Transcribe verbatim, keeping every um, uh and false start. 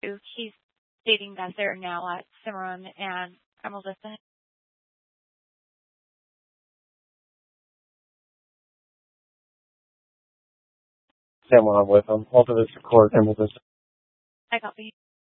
He's stating that they're now at Cimarron and Carmel Vista. Cimarron with them. Alta Vista Court, Carmel Vista. I copy.